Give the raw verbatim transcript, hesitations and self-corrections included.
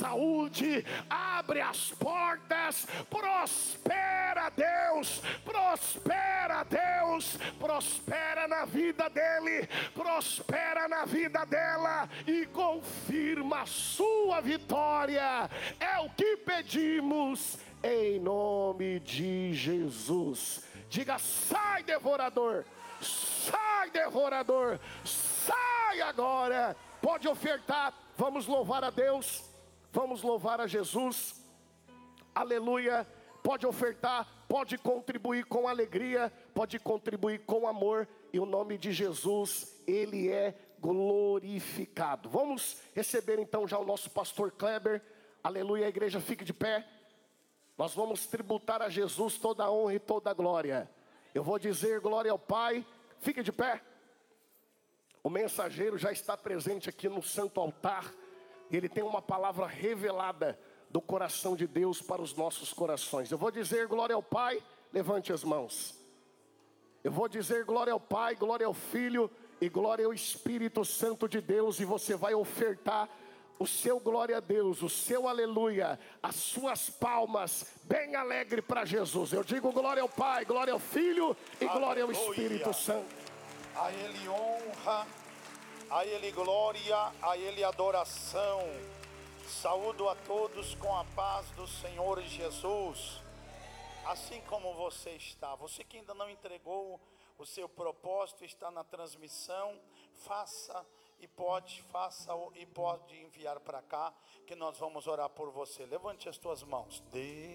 saúde, abre as portas, prospera Deus, prospera Deus, prospera na vida dele, prospera na vida dela e confirma a sua vitória. É o que pedimos em nome de Jesus. Diga: sai, devorador, sai, devorador, sai agora. Pode ofertar, vamos louvar a Deus, vamos louvar a Jesus, aleluia. Pode ofertar, pode contribuir com alegria, pode contribuir com amor, e o nome de Jesus, ele é glorificado. Vamos receber então já o nosso pastor Kleber, aleluia. A igreja fique de pé. Nós vamos tributar a Jesus toda a honra e toda a glória. Eu vou dizer glória ao Pai. Fique de pé. O mensageiro já está presente aqui no santo altar. Ele tem uma palavra revelada do coração de Deus para os nossos corações. Eu vou dizer glória ao Pai. Levante as mãos. Eu vou dizer glória ao Pai, glória ao Filho e glória ao Espírito Santo de Deus. E você vai ofertar o seu glória a Deus, o seu aleluia, as suas palmas, bem alegre para Jesus. Eu digo glória ao Pai, glória ao Filho e aleluia, glória ao Espírito Santo. A Ele honra, a Ele glória, a Ele adoração. Saúdo a todos com a paz do Senhor Jesus. Assim como você está, você que ainda não entregou o seu propósito, está na transmissão, faça e pode, faça e pode enviar para cá, que nós vamos orar por você. Levante as tuas mãos. Deus.